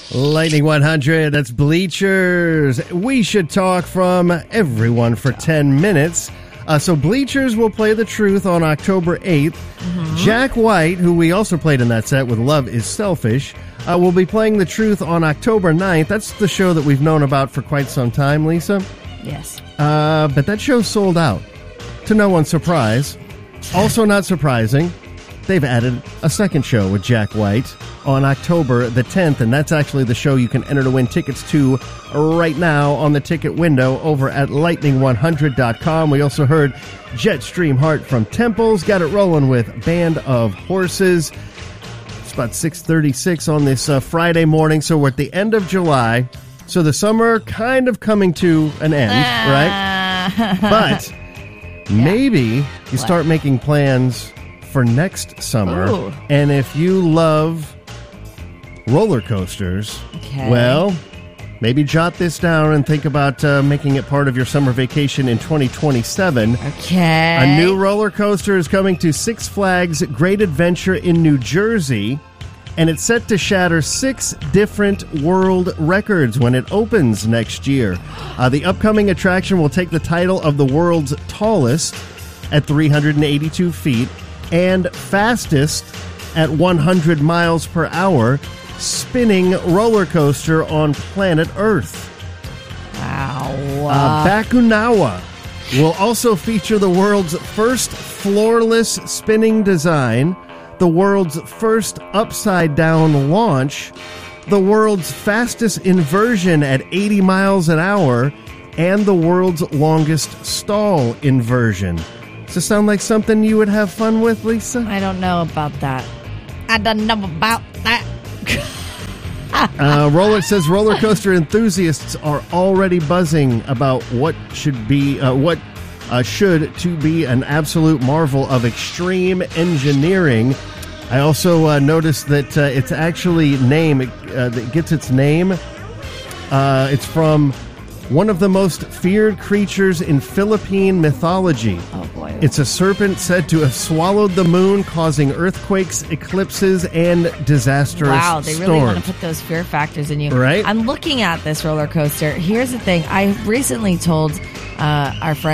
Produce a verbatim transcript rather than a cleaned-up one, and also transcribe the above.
Lightning one hundred, that's Bleachers. We should talk from everyone for ten minutes. Uh, so Bleachers will play The Truth on October eighth. Mm-hmm. Jack White, who we also played in that set with Love is Selfish, uh, will be playing The Truth on October ninth. That's the show that we've known about for quite some time, Lisa. Yes. Uh, but that show sold out, to no one's surprise. Also not surprising, they've added a second show with Jack White on October the tenth, and that's actually the show you can enter to win tickets to right now on the ticket window over at lightning one hundred dot com. We also heard Jetstream Heart from Temples, got it rolling with Band of Horses. It's about six thirty-six on this uh, Friday morning, so we're at the end of July, so the summer kind of coming to an end, uh, right? But maybe you what? start making plans for next summer. Ooh. And if you love roller coasters, okay. well, maybe jot this down and think about uh, making it part of your summer vacation in twenty twenty-seven. Okay. A new roller coaster is coming to Six Flags Great Adventure in New Jersey, and it's set to shatter six different world records when it opens next year. Uh, the upcoming attraction will take the title of the world's tallest at three hundred eighty-two feet and fastest at one hundred miles per hour spinning roller coaster on planet Earth. Wow. Uh, Bakunawa will also feature the world's first floorless spinning design, the world's first upside-down launch, the world's fastest inversion at eighty miles an hour, and the world's longest stall inversion. Does this sound like something you would have fun with, Lisa? I don't know about that. I don't know about that. uh, Roller says roller coaster enthusiasts are already buzzing about what should be uh, what uh, should to be an absolute marvel of extreme engineering. I also uh, noticed that uh, it's actually name uh, that gets its name. Uh, it's from one of the most feared creatures in Philippine mythology. Oh boy! It's a serpent said to have swallowed the moon, causing earthquakes, eclipses, and disastrous storms. Wow, they really storms. want to put those fear factors in you. Right? I'm looking at this roller coaster. Here's the thing. I recently told uh, our friend